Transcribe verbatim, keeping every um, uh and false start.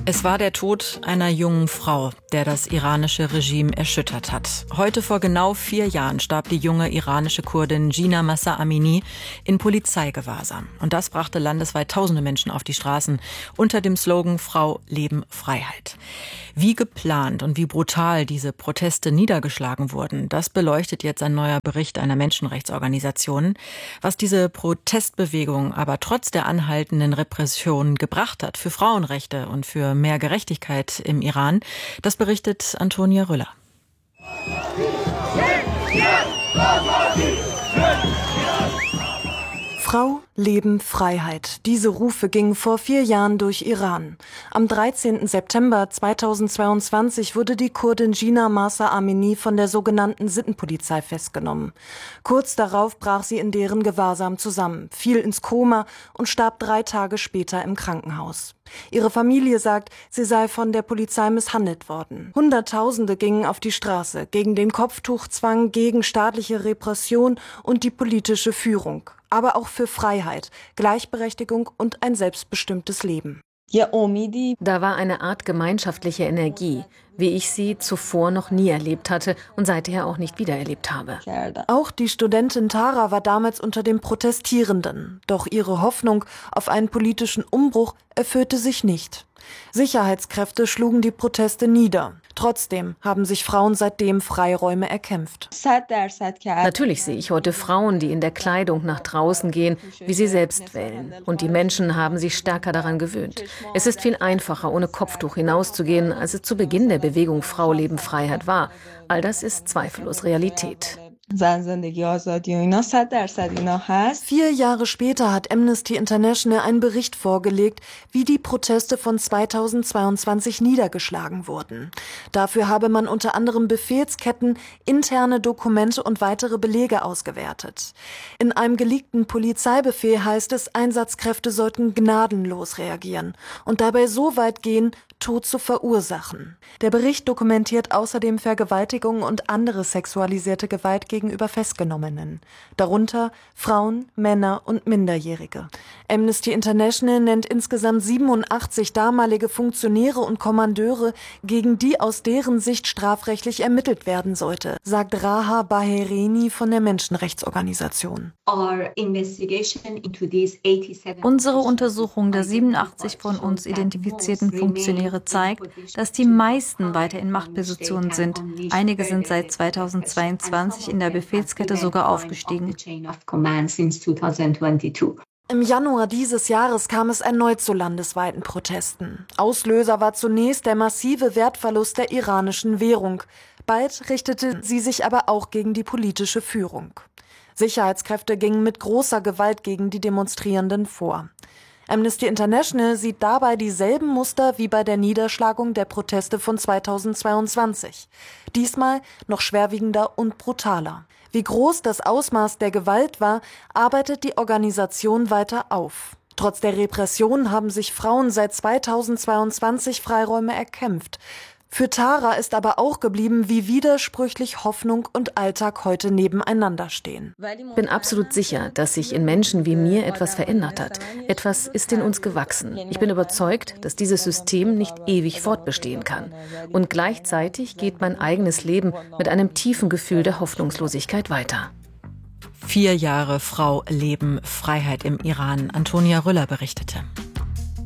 Es war der Tod einer jungen Frau, der das iranische Regime erschüttert hat. Heute vor genau vier Jahren starb die junge iranische Kurdin Jina Mahsa Amini in Polizeigewahrsam. Und das brachte landesweit tausende Menschen auf die Straßen unter dem Slogan Frau, Leben, Freiheit. Wie geplant und wie brutal diese Proteste niedergeschlagen wurden, das beleuchtet jetzt ein neuer Bericht einer Menschenrechtsorganisation. Was diese Protestbewegung aber trotz der anhaltenden Repression gebracht hat für Frauenrechte und für mehr Gerechtigkeit im Iran, das berichtet Antonia Rüller. Frau, Leben, Freiheit. Diese Rufe gingen vor vier Jahren durch Iran. Am dreizehnten September zweitausendzweiundzwanzig wurde die Kurdin Jina Mahsa Amini von der sogenannten Sittenpolizei festgenommen. Kurz darauf brach sie in deren Gewahrsam zusammen, fiel ins Koma und starb drei Tage später im Krankenhaus. Ihre Familie sagt, sie sei von der Polizei misshandelt worden. Hunderttausende gingen auf die Straße gegen den Kopftuchzwang, gegen staatliche Repression und die politische Führung. Aber auch für Freiheit, Gleichberechtigung und ein selbstbestimmtes Leben. Da war eine Art gemeinschaftliche Energie, wie ich sie zuvor noch nie erlebt hatte und seither auch nicht wiedererlebt habe. Auch die Studentin Tara war damals unter den Protestierenden. Doch ihre Hoffnung auf einen politischen Umbruch erfüllte sich nicht. Sicherheitskräfte schlugen die Proteste nieder. Trotzdem haben sich Frauen seitdem Freiräume erkämpft. Natürlich sehe ich heute Frauen, die in der Kleidung nach draußen gehen, wie sie selbst wählen. Und die Menschen haben sich stärker daran gewöhnt. Es ist viel einfacher, ohne Kopftuch hinauszugehen, als es zu Beginn der Bewegung Frau, Leben, Freiheit war. All das ist zweifellos Realität. Vier Jahre später hat Amnesty International einen Bericht vorgelegt, wie die Proteste von zweitausendzweiundzwanzig niedergeschlagen wurden. Dafür habe man unter anderem Befehlsketten, interne Dokumente und weitere Belege ausgewertet. In einem geleakten Polizeibefehl heißt es, Einsatzkräfte sollten gnadenlos reagieren und dabei so weit gehen, Tod zu verursachen. Der Bericht dokumentiert außerdem Vergewaltigung und andere sexualisierte Gewalt gegenüber Festgenommenen, darunter Frauen, Männer und Minderjährige. Amnesty International nennt insgesamt siebenundachtzig damalige Funktionäre und Kommandeure, gegen die aus deren Sicht strafrechtlich ermittelt werden sollte, sagt Raha Baherini von der Menschenrechtsorganisation. Unsere Untersuchung der siebenundachtzig von uns identifizierten Funktionäre zeigt, dass die meisten weiter in Machtpositionen sind. Einige sind seit zweitausendzweiundzwanzig in der Befehlskette sogar aufgestiegen. Im Januar dieses Jahres kam es erneut zu landesweiten Protesten. Auslöser war zunächst der massive Wertverlust der iranischen Währung. Bald richtete sie sich aber auch gegen die politische Führung. Sicherheitskräfte gingen mit großer Gewalt gegen die Demonstrierenden vor. Amnesty International sieht dabei dieselben Muster wie bei der Niederschlagung der Proteste von zweitausendzweiundzwanzig. Diesmal noch schwerwiegender und brutaler. Wie groß das Ausmaß der Gewalt war, arbeitet die Organisation weiter auf. Trotz der Repression haben sich Frauen seit zweitausendzweiundzwanzig Freiräume erkämpft. Für Tara ist aber auch geblieben, wie widersprüchlich Hoffnung und Alltag heute nebeneinander stehen. Ich bin absolut sicher, dass sich in Menschen wie mir etwas verändert hat. Etwas ist in uns gewachsen. Ich bin überzeugt, dass dieses System nicht ewig fortbestehen kann. Und gleichzeitig geht mein eigenes Leben mit einem tiefen Gefühl der Hoffnungslosigkeit weiter. Vier Jahre Frau, Leben, Freiheit im Iran. Antonia Rüller berichtete.